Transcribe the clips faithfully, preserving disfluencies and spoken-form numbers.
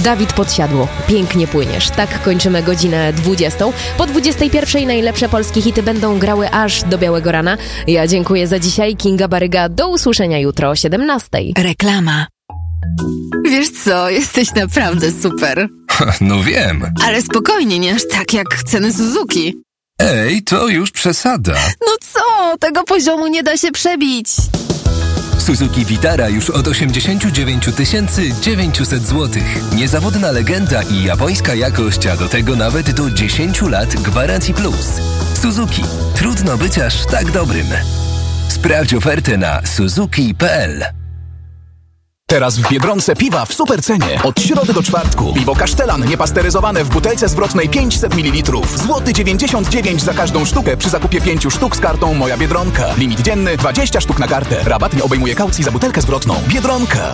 Dawid Podsiadło. Pięknie płyniesz. Tak kończymy godzinę dwudziestą. Po dwudziestej pierwszej najlepsze polskie hity będą grały aż do białego rana. Ja dziękuję za dzisiaj. Kinga Baryga. Do usłyszenia jutro o siedemnastej. Reklama. Wiesz co, jesteś naprawdę super. No wiem. Ale spokojnie, nie aż tak jak ceny Suzuki. Ej, to już przesada. No co, tego poziomu nie da się przebić. Suzuki Vitara już od osiemdziesiąt dziewięć tysięcy dziewięćset złotych. Niezawodna legenda i japońska jakość, a do tego nawet do dziesięć lat gwarancji plus. Suzuki. Trudno być aż tak dobrym. Sprawdź ofertę na suzuki kropka p l. Teraz w Biedronce piwa w super cenie. Od środy do czwartku. Piwo Kasztelan niepasteryzowane w butelce zwrotnej pięćset mililitrów. Złoty dziewięćdziesiąt dziewięć za każdą sztukę przy zakupie pięciu sztuk z kartą Moja Biedronka. Limit dzienny dwadzieścia sztuk na kartę. Rabat nie obejmuje kaucji za butelkę zwrotną. Biedronka.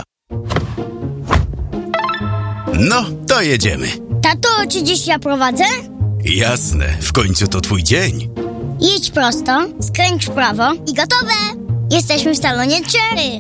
No, to jedziemy. Tato, czy dziś ja prowadzę? Jasne, w końcu to twój dzień. Jedź prosto, skręć w prawo i gotowe! Jesteśmy w salonie Cherry.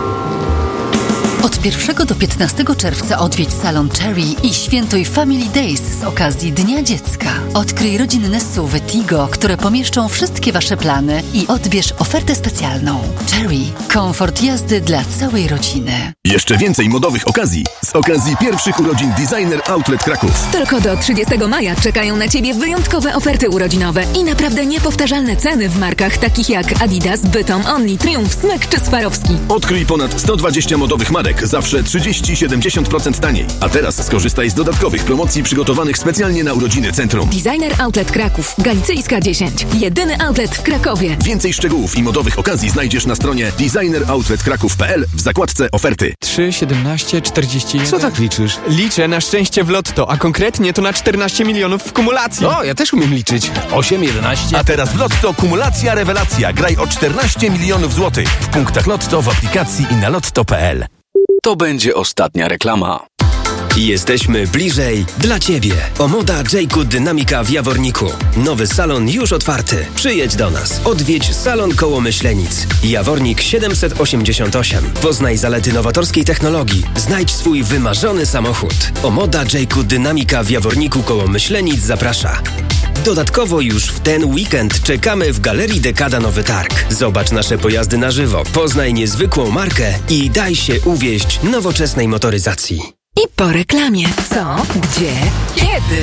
Od pierwszego do piętnastego czerwca odwiedź salon Cherry i świętuj Family Days z okazji Dnia Dziecka. Odkryj rodzinne S U V Tigo, które pomieszczą wszystkie Wasze plany i odbierz ofertę specjalną. Cherry. Komfort jazdy dla całej rodziny. Jeszcze więcej modowych okazji z okazji pierwszych urodzin Designer Outlet Kraków. Tylko do trzydziestego maja czekają na Ciebie wyjątkowe oferty urodzinowe i naprawdę niepowtarzalne ceny w markach takich jak Adidas, Bytom, Only, Triumph, Smyk czy Swarowski. Odkryj ponad sto dwadzieścia modowych marek, zawsze trzydzieści do siedemdziesięciu procent taniej. A teraz skorzystaj z dodatkowych promocji przygotowanych specjalnie na urodziny centrum. Designer Outlet Kraków, Galicyjska dziesięć. Jedyny outlet w Krakowie. Więcej szczegółów i modowych okazji znajdziesz na stronie designer outlet kraków kropka p l w zakładce oferty. trzy, siedemnaście, czterdzieści jeden. Co tak liczysz? Liczę na szczęście w lotto, a konkretnie to na czternaście milionów w kumulacji. O, ja też umiem liczyć. osiem, jedenaście. A teraz w lotto kumulacja rewelacja. Graj o czternaście milionów złotych w punktach lotto, w aplikacji i na lotto kropka p l. To będzie ostatnia reklama. Jesteśmy bliżej dla Ciebie. Omoda Jayku Dynamika w Jaworniku. Nowy salon już otwarty. Przyjedź do nas. Odwiedź salon koło Myślenic. Jawornik siedemset osiemdziesiąt osiem. Poznaj zalety nowatorskiej technologii. Znajdź swój wymarzony samochód. Omoda Jayku Dynamika w Jaworniku koło Myślenic zaprasza. Dodatkowo już w ten weekend czekamy w Galerii Dekada Nowy Targ. Zobacz nasze pojazdy na żywo, poznaj niezwykłą markę i daj się uwieść nowoczesnej motoryzacji. I po reklamie. Co? Gdzie? Kiedy?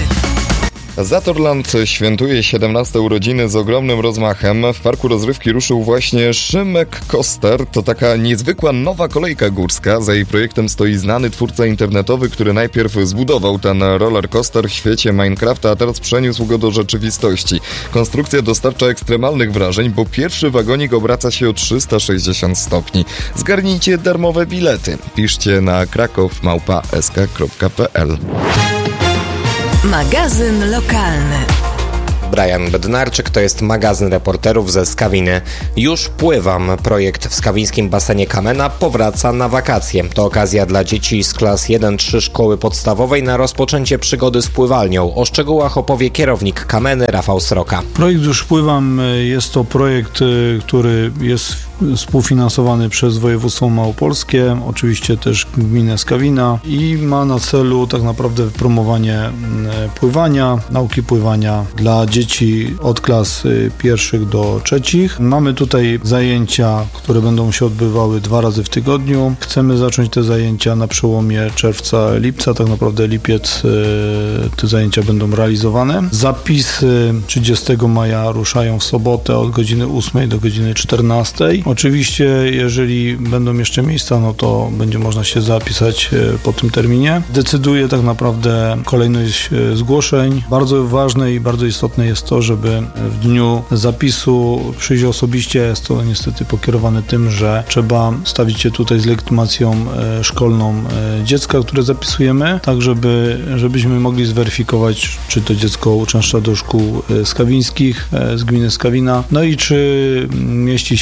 Zatorland świętuje siedemnaste urodziny z ogromnym rozmachem. W parku rozrywki ruszył właśnie Szymek Coaster. To taka niezwykła nowa kolejka górska. Za jej projektem stoi znany twórca internetowy, który najpierw zbudował ten roller coaster w świecie Minecrafta, a teraz przeniósł go do rzeczywistości. Konstrukcja dostarcza ekstremalnych wrażeń, bo pierwszy wagonik obraca się o trzysta sześćdziesiąt stopni. Zgarnijcie darmowe bilety. Piszcie na kraków małpa s k kropka p l. Magazyn lokalny. Brian Bednarczyk, to jest magazyn reporterów ze Skawiny. Już pływam. Projekt w skawińskim basenie Kamena powraca na wakacje. To okazja dla dzieci z klas jeden trzy szkoły podstawowej na rozpoczęcie przygody z pływalnią. O szczegółach opowie kierownik Kameny Rafał Sroka. Projekt Już pływam jest to projekt, który jest współfinansowany przez województwo małopolskie, oczywiście też gminę Skawina i ma na celu tak naprawdę promowanie pływania, nauki pływania dla dzieci od klas pierwszych do trzecich. Mamy tutaj zajęcia, które będą się odbywały dwa razy w tygodniu. Chcemy zacząć te zajęcia na przełomie czerwca, lipca, tak naprawdę lipiec te zajęcia będą realizowane. Zapisy trzydziestego maja ruszają w sobotę od godziny ósmej do godziny czternastej. Oczywiście, jeżeli będą jeszcze miejsca, no to będzie można się zapisać po tym terminie. Decyduje tak naprawdę kolejność zgłoszeń. Bardzo ważne i bardzo istotne jest to, żeby w dniu zapisu przyjść osobiście. Jest to niestety pokierowane tym, że trzeba stawić się tutaj z legitymacją szkolną dziecka, które zapisujemy, tak żeby, żebyśmy mogli zweryfikować, czy to dziecko uczęszcza do szkół skawińskich z gminy Skawina, no i czy mieści się w tej kategorii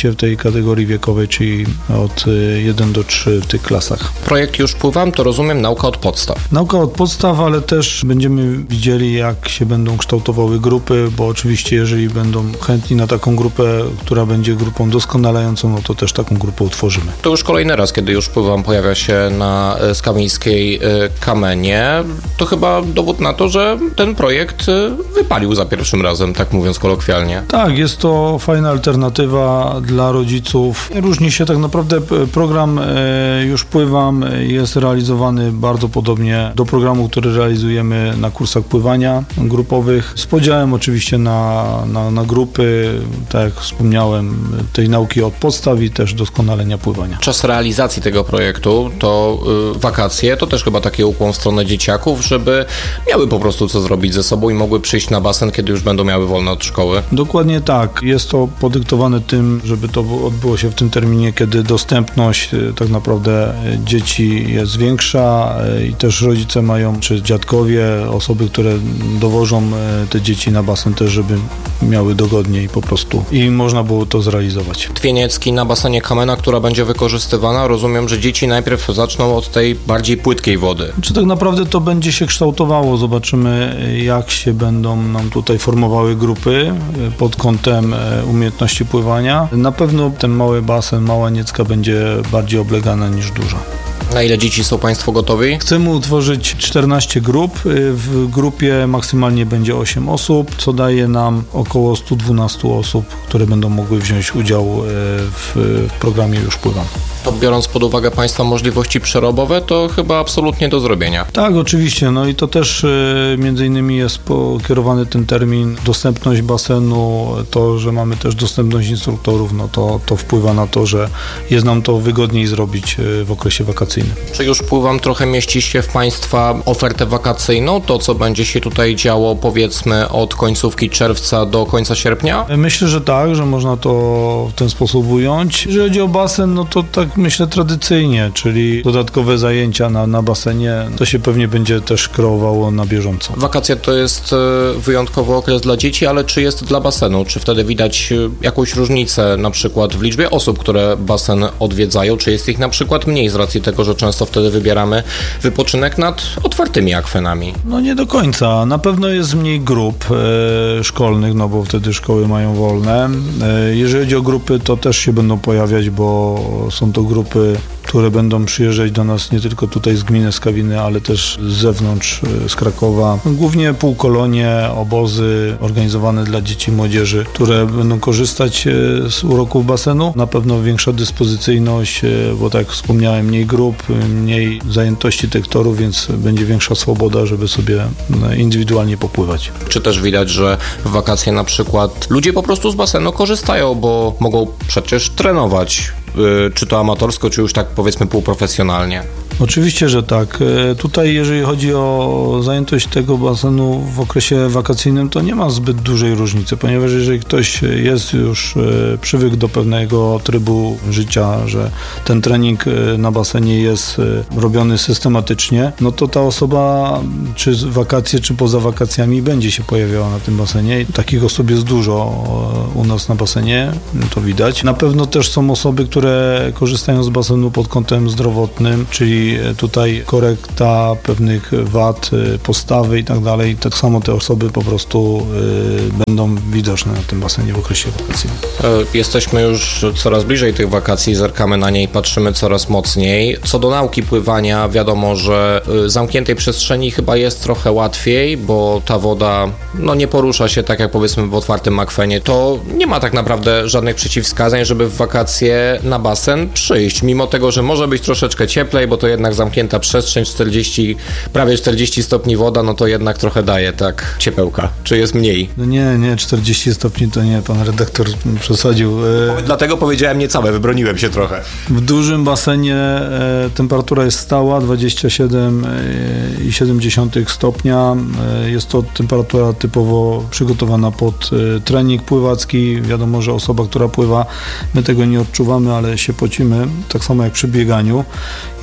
kategorii wiekowej, czyli od jeden do trzech w tych klasach. Projekt Już Pływam to rozumiem nauka od podstaw. Nauka od podstaw, ale też będziemy widzieli, jak się będą kształtowały grupy, bo oczywiście jeżeli będą chętni na taką grupę, która będzie grupą doskonalającą, no to też taką grupę utworzymy. To już kolejny raz, kiedy Już Pływam pojawia się na skawińskiej Kamenie. To chyba dowód na to, że ten projekt wypalił za pierwszym razem, tak mówiąc kolokwialnie. Tak, jest to fajna alternatywa dla rodziców. Różni się tak naprawdę program Już Pływam jest realizowany bardzo podobnie do programu, który realizujemy na kursach pływania grupowych, z podziałem oczywiście na, na, na grupy, tak jak wspomniałem, tej nauki od podstaw i też doskonalenia pływania. Czas realizacji tego projektu to y, wakacje, to też chyba taki ukłon w stronę dzieciaków, żeby miały po prostu co zrobić ze sobą i mogły przyjść na basen, kiedy już będą miały wolne od szkoły. Dokładnie tak. Jest to podyktowane tym, żeby to odbyło się w tym terminie, kiedy dostępność y, tak naprawdę dzieci jest większa y, i też rodzice mają, czy dziadkowie, osoby, które dowożą y, te dzieci na basen też, żeby miały dogodniej po prostu i można było to zrealizować. Twieniecki na basenie Kamena, która będzie wykorzystywana, rozumiem, że dzieci najpierw zaczną od tej bardziej płytkiej wody. Czy tak naprawdę to będzie się kształtowało? Zobaczymy, jak się będą nam tutaj formowały grupy pod kątem umiejętności pływania. Na pewno ten mały basen, mała Niecka będzie bardziej oblegana niż duża. Na ile dzieci są Państwo gotowi? Chcemy utworzyć czternaście grup. W grupie maksymalnie będzie osiem osób, co daje nam około sto dwanaście osób, które będą mogły wziąć udział w, w programie Już Pływam. To biorąc pod uwagę Państwa możliwości przerobowe, to chyba absolutnie do zrobienia. Tak, oczywiście. No i to też y, między innymi jest pokierowany ten termin, dostępność basenu, to, że mamy też dostępność instruktorów, no to, to wpływa na to, że jest nam to wygodniej zrobić y, w okresie wakacyjnym. Czy Już Pływam trochę mieści się w Państwa ofertę wakacyjną? To, co będzie się tutaj działo, powiedzmy, od końcówki czerwca do końca sierpnia? Myślę, że tak, że można to w ten sposób ująć. Jeżeli chodzi o basen, no to tak myślę tradycyjnie, czyli dodatkowe zajęcia na, na basenie, to się pewnie będzie też kreowało na bieżąco. Wakacje to jest wyjątkowy okres dla dzieci, ale czy jest dla basenu? Czy wtedy widać jakąś różnicę na przykład w liczbie osób, które basen odwiedzają? Czy jest ich na przykład mniej z racji tego, że często wtedy wybieramy wypoczynek nad otwartymi akwenami? No nie do końca. Na pewno jest mniej grup e, szkolnych, no bo wtedy szkoły mają wolne. E, jeżeli chodzi o grupy, to też się będą pojawiać, bo są to grupy, które będą przyjeżdżać do nas nie tylko tutaj z gminy Skawiny, ale też z zewnątrz, z Krakowa. Głównie półkolonie, obozy organizowane dla dzieci i młodzieży, które będą korzystać z uroków basenu. Na pewno większa dyspozycyjność, bo tak jak wspomniałem, mniej grup, mniej zajętości tych torów, więc będzie większa swoboda, żeby sobie indywidualnie popływać. Czy też widać, że w wakacje na przykład ludzie po prostu z basenu korzystają, bo mogą przecież trenować, czy to amatorsko, czy już tak powiedzmy półprofesjonalnie? Oczywiście, że tak. Tutaj jeżeli chodzi o zajętość tego basenu w okresie wakacyjnym, to nie ma zbyt dużej różnicy, ponieważ jeżeli ktoś jest już przywykł do pewnego trybu życia, że ten trening na basenie jest robiony systematycznie, no to ta osoba czy z wakacje, czy poza wakacjami będzie się pojawiała na tym basenie. I takich osób jest dużo u nas na basenie, to widać. Na pewno też są osoby, które korzystają z basenu pod kątem zdrowotnym, czyli tutaj korekta pewnych wad, postawy i tak dalej. Tak samo te osoby po prostu y, będą widoczne na tym basenie w okresie wakacyjnym. Jesteśmy już coraz bliżej tych wakacji, zerkamy na nie i patrzymy coraz mocniej. Co do nauki pływania, wiadomo, że w zamkniętej przestrzeni chyba jest trochę łatwiej, bo ta woda no, nie porusza się tak jak powiedzmy w otwartym akwenie. To nie ma tak naprawdę żadnych przeciwwskazań, żeby w wakacje na basen przyjść, mimo tego, że może być troszeczkę cieplej, bo to jednak zamknięta przestrzeń, czterdzieści, prawie czterdzieści stopni woda, no to jednak trochę daje tak ciepełka. Czy jest mniej? No nie, nie, czterdzieści stopni to nie, pan redaktor przesadził. E... Dlatego powiedziałem niecałe, wybroniłem się trochę. W dużym basenie e, temperatura jest stała, dwadzieścia siedem przecinek siedem stopnia. E, jest to temperatura typowo przygotowana pod e, trening pływacki. Wiadomo, że osoba, która pływa, my tego nie odczuwamy, ale się pocimy, tak samo jak przy bieganiu i ta woda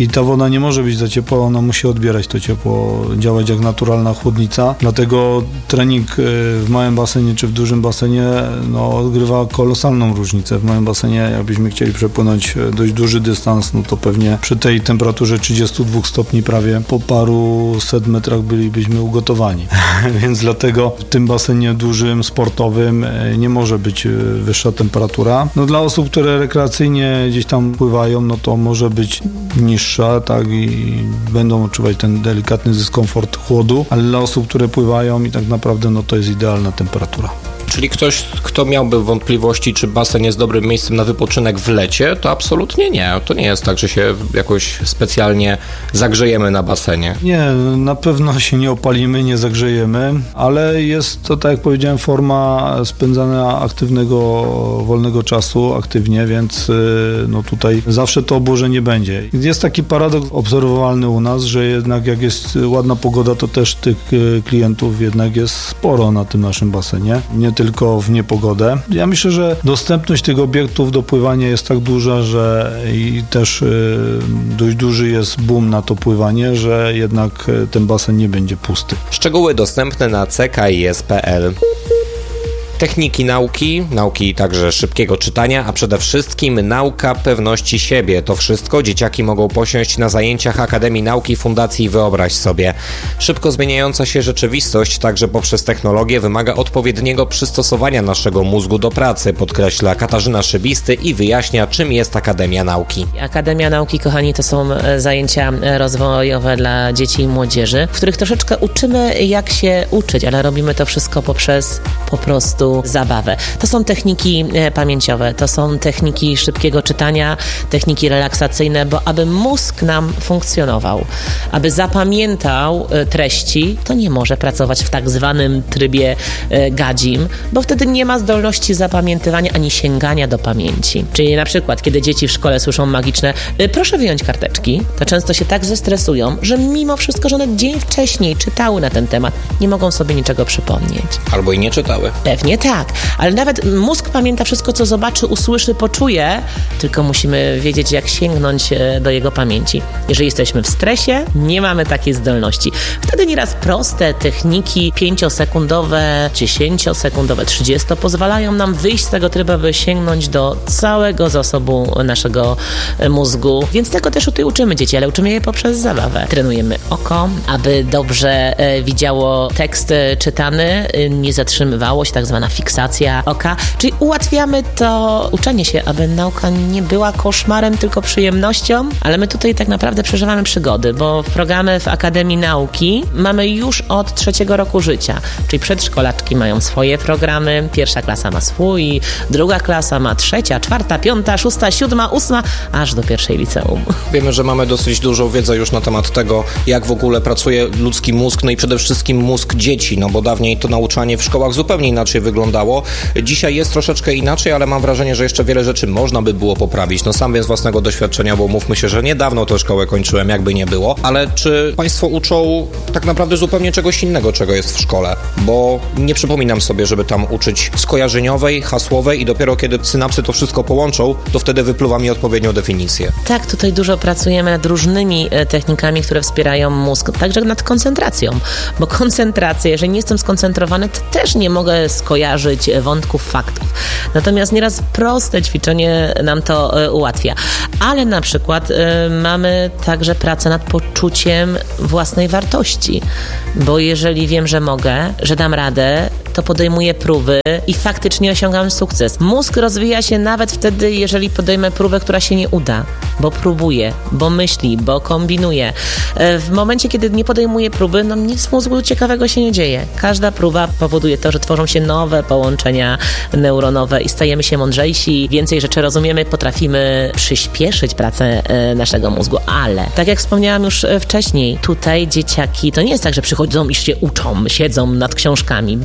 ona nie może być za ciepła, ona musi odbierać to ciepło, działać jak naturalna chłodnica. Dlatego trening w małym basenie czy w dużym basenie no, odgrywa kolosalną różnicę. W małym basenie, jakbyśmy chcieli przepłynąć dość duży dystans, no to pewnie przy tej temperaturze trzydziestu dwóch stopni prawie po paru set metrach bylibyśmy ugotowani. Więc dlatego w tym basenie dużym, sportowym nie może być wyższa temperatura. No dla osób, które rekreacyjnie gdzieś tam pływają, no to może być niższa, tak, i będą odczuwać ten delikatny dyskomfort chłodu, ale dla osób, które pływają i tak naprawdę, no to jest idealna temperatura. Czyli ktoś, kto miałby wątpliwości, czy basen jest dobrym miejscem na wypoczynek w lecie, to absolutnie nie. To nie jest tak, że się jakoś specjalnie zagrzejemy na basenie. Nie, na pewno się nie opalimy, nie zagrzejemy, ale jest to, tak jak powiedziałem, forma spędzania aktywnego, wolnego czasu, aktywnie, więc no tutaj zawsze to obłożenie będzie. Jest taki paradoks obserwowalny u nas, że jednak jak jest ładna pogoda, to też tych klientów jednak jest sporo na tym naszym basenie. Nie tylko w niepogodę. Ja myślę, że dostępność tych obiektów do pływania jest tak duża, że i też y, dość duży jest boom na to pływanie, że jednak ten basen nie będzie pusty. Szczegóły dostępne na c k i s kropka p l. Techniki nauki, nauki także szybkiego czytania, a przede wszystkim nauka pewności siebie. To wszystko dzieciaki mogą posiąść na zajęciach Akademii Nauki Fundacji Wyobraź Sobie. Szybko zmieniająca się rzeczywistość, także poprzez technologię, wymaga odpowiedniego przystosowania naszego mózgu do pracy, podkreśla Katarzyna Szybisty i wyjaśnia, czym jest Akademia Nauki. Akademia Nauki, kochani, to są zajęcia rozwojowe dla dzieci i młodzieży, w których troszeczkę uczymy, jak się uczyć, ale robimy to wszystko poprzez po prostu zabawę. To są techniki pamięciowe, to są techniki szybkiego czytania, techniki relaksacyjne, bo aby mózg nam funkcjonował, aby zapamiętał treści, to nie może pracować w tak zwanym trybie gadzim, bo wtedy nie ma zdolności zapamiętywania ani sięgania do pamięci. Czyli na przykład, kiedy dzieci w szkole słyszą magiczne proszę wyjąć karteczki, to często się tak zestresują, że mimo wszystko, że one dzień wcześniej czytały na ten temat, nie mogą sobie niczego przypomnieć. Albo i nie czytały. Pewnie tak, ale nawet mózg pamięta wszystko, co zobaczy, usłyszy, poczuje, tylko musimy wiedzieć, jak sięgnąć do jego pamięci. Jeżeli jesteśmy w stresie, nie mamy takiej zdolności. Wtedy nieraz proste techniki pięciosekundowe, dziesięciosekundowe, trzydziesto pozwalają nam wyjść z tego trybu, by sięgnąć do całego zasobu naszego mózgu. Więc tego też tutaj uczymy dzieci, ale uczymy je poprzez zabawę. Trenujemy oko, aby dobrze widziało tekst czytany, nie zatrzymywało się, tak zwana fiksacja oka, czyli ułatwiamy to uczenie się, aby nauka nie była koszmarem, tylko przyjemnością, ale my tutaj tak naprawdę przeżywamy przygody, bo programy w Akademii Nauki mamy już od trzeciego roku życia, czyli przedszkolaczki mają swoje programy, pierwsza klasa ma swój, druga klasa ma trzecia, czwarta, piąta, szósta, siódma, ósma, aż do pierwszej liceum. Wiemy, że mamy dosyć dużą wiedzę już na temat tego, jak w ogóle pracuje ludzki mózg, no i przede wszystkim mózg dzieci, no bo dawniej to nauczanie w szkołach zupełnie inaczej wyglądało. Dzisiaj jest troszeczkę inaczej, ale mam wrażenie, że jeszcze wiele rzeczy można by było poprawić. No sam wiem z własnego doświadczenia, bo mówmy się, że niedawno tę szkołę kończyłem, jakby nie było. Ale czy Państwo uczą tak naprawdę zupełnie czegoś innego, czego jest w szkole? Bo nie przypominam sobie, żeby tam uczyć skojarzeniowej, hasłowej i dopiero kiedy synapsy to wszystko połączą, to wtedy wypluwa mi odpowiednią definicję. Tak, tutaj dużo pracujemy nad różnymi technikami, które wspierają mózg, także nad koncentracją, bo koncentracja, jeżeli nie jestem skoncentrowany, to też nie mogę skojarzyć wątków, faktów. Natomiast nieraz proste ćwiczenie nam to ułatwia. Ale na przykład y, mamy także pracę nad poczuciem własnej wartości, bo jeżeli wiem, że mogę, że dam radę, to podejmuję próby i faktycznie osiągam sukces. Mózg rozwija się nawet wtedy, jeżeli podejmę próbę, która się nie uda, bo próbuje, bo myśli, bo kombinuje. W momencie, kiedy nie podejmuję próby, no nic w mózgu ciekawego się nie dzieje. Każda próba powoduje to, że tworzą się nowe połączenia neuronowe i stajemy się mądrzejsi, więcej rzeczy rozumiemy, potrafimy przyspieszyć pracę naszego mózgu, ale tak jak wspomniałam już wcześniej, tutaj dzieciaki, to nie jest tak, że przychodzą i się uczą, siedzą nad książkami. Broń Boże,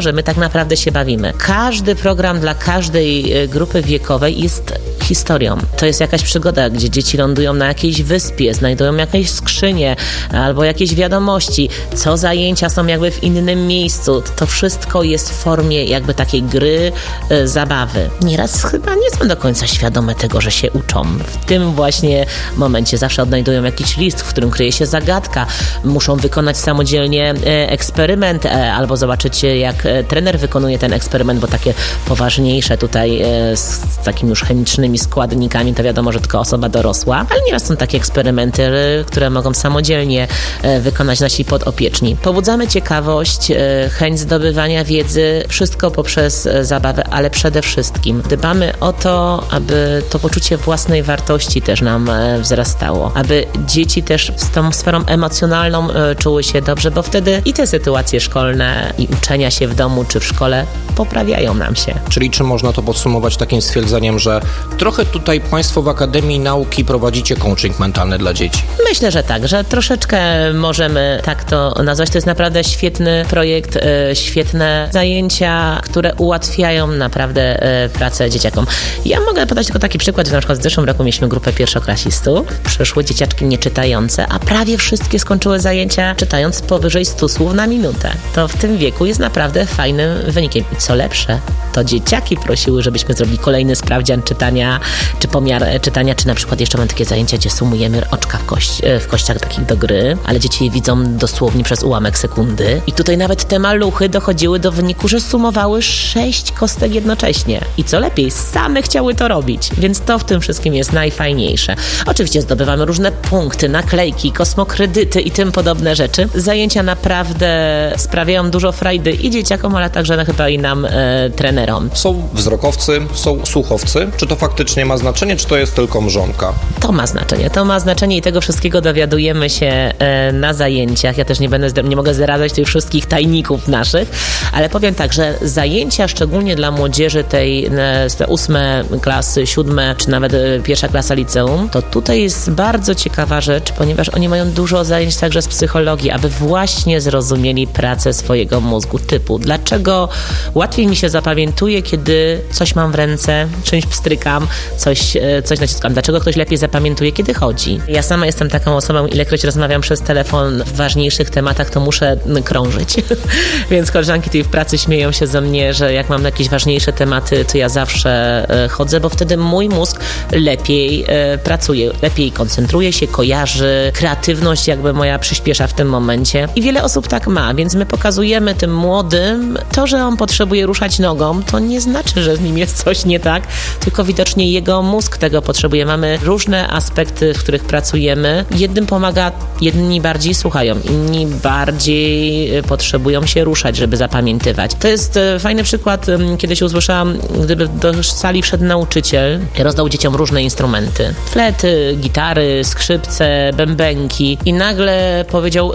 humorze, my tak naprawdę się bawimy. Każdy program dla każdej grupy wiekowej jest historią. To jest jakaś przygoda, gdzie dzieci lądują na jakiejś wyspie, znajdują jakieś skrzynie albo jakieś wiadomości, co zajęcia są jakby w innym miejscu. To wszystko jest w formie jakby takiej gry, y, zabawy. Nieraz chyba nie są do końca świadome tego, że się uczą. W tym właśnie momencie zawsze odnajdują jakiś list, w którym kryje się zagadka. Muszą wykonać samodzielnie y, eksperyment y, albo zobaczyć, jak y, trener wykonuje ten eksperyment, bo takie poważniejsze tutaj y, z takimi już chemicznymi składnikami, to wiadomo, że tylko osoba dorosła, ale nieraz są takie eksperymenty, które mogą samodzielnie wykonać nasi podopieczni. Pobudzamy ciekawość, chęć zdobywania wiedzy, wszystko poprzez zabawę, ale przede wszystkim dbamy o to, aby to poczucie własnej wartości też nam wzrastało, aby dzieci też z tą sferą emocjonalną czuły się dobrze, bo wtedy i te sytuacje szkolne i uczenia się w domu czy w szkole poprawiają nam się. Czyli czy można to podsumować takim stwierdzeniem, że trochę tutaj Państwo w Akademii Nauki prowadzicie coaching mentalny dla dzieci? Myślę, że tak, że troszeczkę możemy tak to nazwać. To jest naprawdę świetny projekt, świetne zajęcia, które ułatwiają naprawdę pracę dzieciakom. Ja mogę podać tylko taki przykład, że na przykład w zeszłym roku mieliśmy grupę pierwszoklasistów, przyszły dzieciaczki nieczytające, a prawie wszystkie skończyły zajęcia czytając powyżej stu słów na minutę. To w tym wieku jest naprawdę fajnym wynikiem. I co lepsze, to dzieciaki prosiły, żebyśmy zrobili kolejny sprawdzian czytania, czy pomiar czytania, czy na przykład jeszcze mamy takie zajęcia, gdzie sumujemy oczka w, kość, w kościach takich do gry, ale dzieci je widzą dosłownie przez ułamek sekundy. I tutaj nawet te maluchy dochodziły do wyniku, że sumowały sześć kostek jednocześnie. I co lepiej, same chciały to robić. Więc to w tym wszystkim jest najfajniejsze. Oczywiście zdobywamy różne punkty, naklejki, kosmokredyty i tym podobne rzeczy. Zajęcia naprawdę sprawiają dużo frajdy i dzieciakom, ale także no, chyba i nam, e, trenerom. Są wzrokowcy, są słuchowcy. Czy to faktycznie ma znaczenie, czy to jest tylko mrzonka? To ma znaczenie. To ma znaczenie i tego wszystkiego dowiadujemy się e, na zajęciach. Ja też nie będę, nie mogę zdradzać tych wszystkich tajników naszych, ale powiem tak, że zajęcia szczególnie dla młodzieży tej z te ósme klasy, siódme, czy nawet pierwsza klasa liceum, to tutaj jest bardzo ciekawa rzecz, ponieważ oni mają dużo zajęć także z psychologii, aby właśnie zrozumieli pracę swojego mózgu, typu dlaczego łatwiej mi się zapamiętuje, kiedy coś mam w ręce, czymś pstrykam, coś, coś naciskam. Dlaczego ktoś lepiej zapamiętuje, kiedy chodzi? Ja sama jestem taką osobą, ilekroć rozmawiam przez telefon w ważniejszych tematach, to muszę krążyć. Więc koleżanki tutaj w pracy śmieją się ze mnie, że jak mam jakieś ważniejsze tematy, to ja zawsze chodzę, bo wtedy mój mózg lepiej pracuje, lepiej koncentruje się, kojarzy, kreatywność jakby moja przyspiesza w tym momencie. I wiele osób tak ma, więc my pokazujemy tym młodym to, że on potrzebuje ruszać nogą, to nie znaczy, że z nim jest coś nie tak, tylko widocznie jego mózg tego potrzebuje. Mamy różne aspekty, w których pracujemy. Jednym pomaga, jedni bardziej słuchają, inni bardziej potrzebują się ruszać, żeby zapamiętywać. To jest fajny przykład, kiedyś usłyszałam, gdyby do sali wszedł nauczyciel i rozdał dzieciom różne instrumenty. Flety, gitary, skrzypce, bębenki i nagle powiedział, y,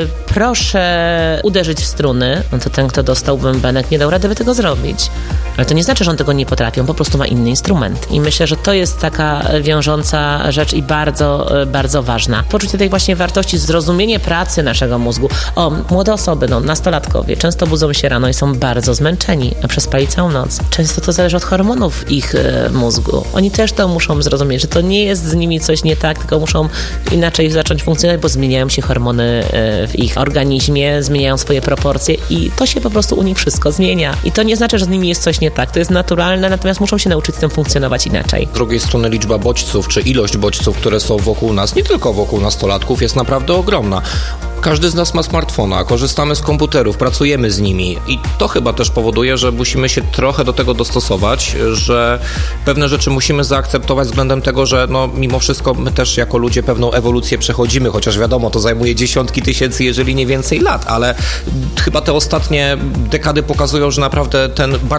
proszę uderzyć w struny. No to ten, kto dostał bębenek, nie dał rady by tego zrobić. Ale to nie znaczy, że on tego nie potrafi, on po prostu ma inny instrument. I myślę, że to jest taka wiążąca rzecz i bardzo, bardzo ważna. Poczucie tej właśnie wartości, zrozumienie pracy naszego mózgu. O, młode osoby, no, nastolatkowie, często budzą się rano i są bardzo zmęczeni, a przespali całą noc. Często to zależy od hormonów ich e, mózgu. Oni też to muszą zrozumieć, że to nie jest z nimi coś nie tak, tylko muszą inaczej zacząć funkcjonować, bo zmieniają się hormony e, w ich organizmie, zmieniają swoje proporcje i to się po prostu u nich wszystko zmienia. I to nie znaczy, że z nimi jest coś nie tak. To jest naturalne, natomiast muszą się nauczyć z tym funkcjonować inaczej. Z drugiej strony liczba bodźców, czy ilość bodźców, które są wokół nas, nie tylko wokół nastolatków, jest naprawdę ogromna. Każdy z nas ma smartfona, korzystamy z komputerów, pracujemy z nimi i to chyba też powoduje, że musimy się trochę do tego dostosować, że pewne rzeczy musimy zaakceptować względem tego, że no, mimo wszystko my też jako ludzie pewną ewolucję przechodzimy, chociaż wiadomo, to zajmuje dziesiątki tysięcy, jeżeli nie więcej lat, ale chyba te ostatnie dekady pokazują, że naprawdę ten bardzo